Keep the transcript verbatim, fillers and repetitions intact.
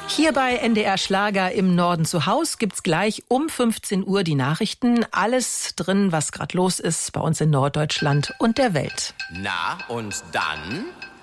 Hier bei N D R Schlager im Norden zu Haus gibt's gleich um fünfzehn Uhr die Nachrichten. Alles drin, was gerade los ist bei uns in Norddeutschland und der Welt. Na, und dann?